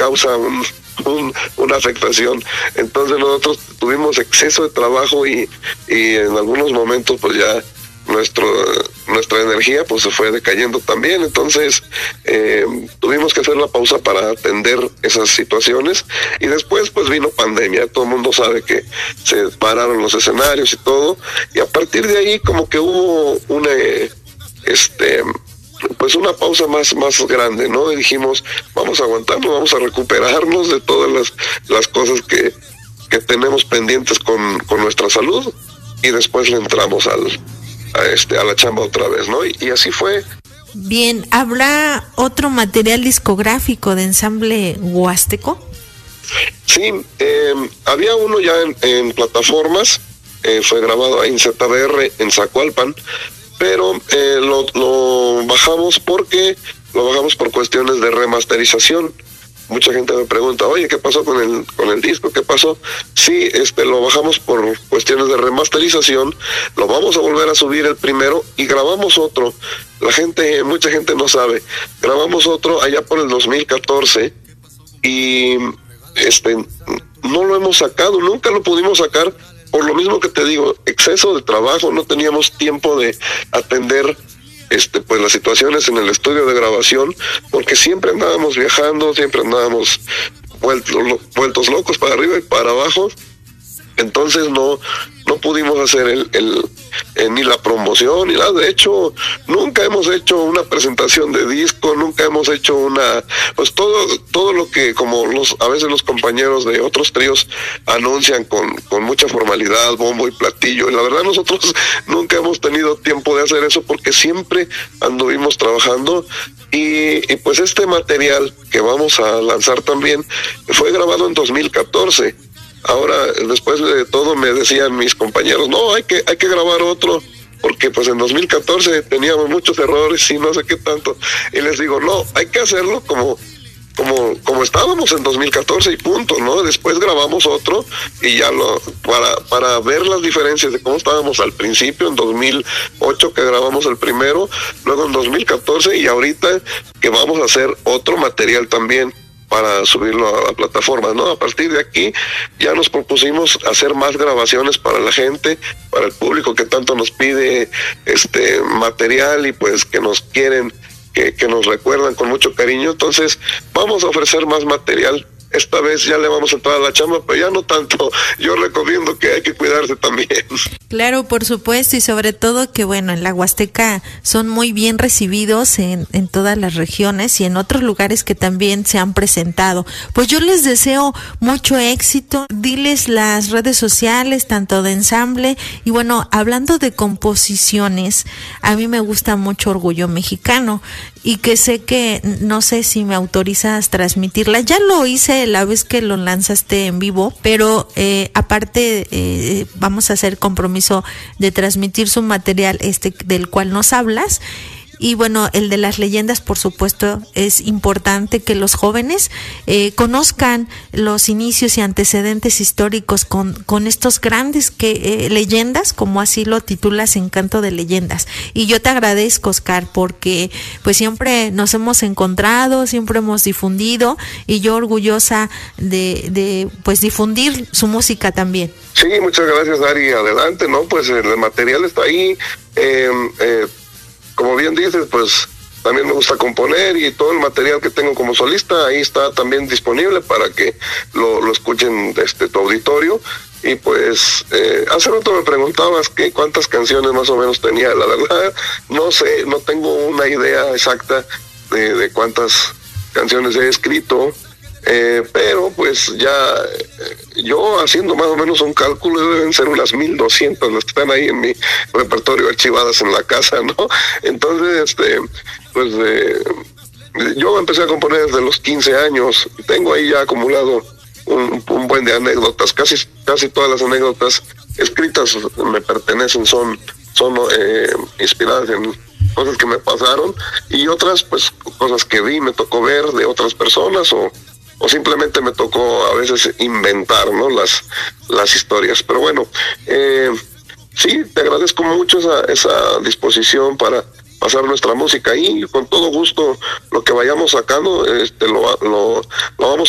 causa una afectación. Entonces nosotros tuvimos exceso de trabajo y en algunos momentos pues ya nuestra energía pues se fue decayendo también. Entonces tuvimos que hacer la pausa para atender esas situaciones, y después pues vino pandemia. Todo el mundo sabe que se pararon los escenarios y todo, y a partir de ahí como que hubo pues una pausa más grande, ¿no? Y dijimos, vamos a aguantarnos, vamos a recuperarnos de todas las cosas que tenemos pendientes con nuestra salud, y después le entramos a la chamba otra vez, ¿no? Y así fue. Bien, ¿habrá otro material discográfico de Ensamble Huasteco? Sí, había uno ya en plataformas, fue grabado ahí en ZBR, en Zacualpan, pero lo bajamos por cuestiones de remasterización. Mucha gente me pregunta, oye, ¿qué pasó con el disco? ¿Qué pasó? Sí, lo bajamos por cuestiones de remasterización, lo vamos a volver a subir el primero y grabamos otro. Mucha gente no sabe, grabamos otro allá por el 2014 y no lo hemos sacado, nunca lo pudimos sacar, por lo mismo que te digo, exceso de trabajo, no teníamos tiempo de atender pues las situaciones en el estudio de grabación, porque siempre andábamos viajando, siempre andábamos vueltos locos para arriba y para abajo. Entonces no pudimos hacer ni la promoción ni nada. De hecho, nunca hemos hecho una presentación de disco, nunca hemos hecho pues todo lo que como a veces los compañeros de otros tríos anuncian con mucha formalidad, bombo y platillo. Y la verdad nosotros nunca hemos tenido tiempo de hacer eso porque siempre anduvimos trabajando, y pues este material que vamos a lanzar también fue grabado en 2014. Ahora, después de todo, me decían mis compañeros, no, hay que grabar otro, porque pues en 2014 teníamos muchos errores y no sé qué tanto. Y les digo, no, hay que hacerlo como estábamos en 2014 y punto, ¿no? Después grabamos otro y ya para ver las diferencias de cómo estábamos al principio, en 2008 que grabamos el primero, luego en 2014 y ahorita que vamos a hacer otro material también para subirlo a la plataforma, ¿no? A partir de aquí ya nos propusimos hacer más grabaciones para la gente, para el público que tanto nos pide material y pues que nos quieren, que nos recuerdan con mucho cariño. Entonces vamos a ofrecer más material. Esta vez ya le vamos a entrar a la chamba, pero ya no tanto. Yo recomiendo que hay que cuidarse también. Claro, por supuesto, y sobre todo que, bueno, en la Huasteca son muy bien recibidos en todas las regiones y en otros lugares que también se han presentado. Pues yo les deseo mucho éxito. Diles las redes sociales, tanto de Ensamble, y bueno, hablando de composiciones, a mí me gusta mucho Orgullo Mexicano, y que sé que, no sé si me autorizas transmitirla. Ya lo hice la vez que lo lanzaste en vivo, pero aparte vamos a hacer compromiso de transmitir su material del cual nos hablas. Y bueno, el de las leyendas, por supuesto, es importante que los jóvenes conozcan los inicios y antecedentes históricos con estos grandes leyendas, como así lo titulas en Canto de Leyendas. Y yo te agradezco, Oscar, porque pues siempre nos hemos encontrado, siempre hemos difundido, y yo orgullosa de pues difundir su música también. Sí, muchas gracias, Ari. Adelante, ¿no? Pues el material está ahí. Como bien dices, pues también me gusta componer, y todo el material que tengo como solista ahí está también disponible para que lo escuchen tu auditorio. Y pues hace rato me preguntabas cuántas canciones más o menos tenía. La verdad no sé, no tengo una idea exacta de cuántas canciones he escrito, pero pues ya yo haciendo más o menos un cálculo, deben ser unas 1200 las que están ahí en mi repertorio archivadas en la casa, ¿no? Entonces pues yo empecé a componer desde los 15 años, tengo ahí ya acumulado un buen de anécdotas. Casi todas las anécdotas escritas me pertenecen, son inspiradas en cosas que me pasaron, y otras pues cosas que me tocó ver de otras personas, o simplemente me tocó a veces inventar, ¿no? las historias. Pero bueno, sí, te agradezco mucho esa disposición para pasar nuestra música ahí, y con todo gusto lo que vayamos sacando lo vamos